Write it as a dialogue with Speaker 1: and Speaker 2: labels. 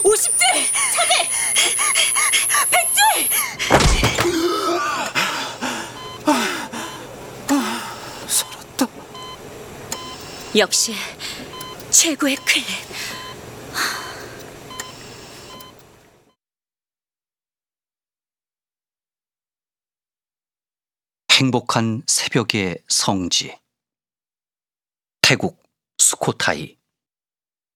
Speaker 1: 50줄! 차제! 100줄!
Speaker 2: 살았다.
Speaker 1: 역시 최고의 클립.
Speaker 2: 행복한 새벽의 성지 태국 수코타이.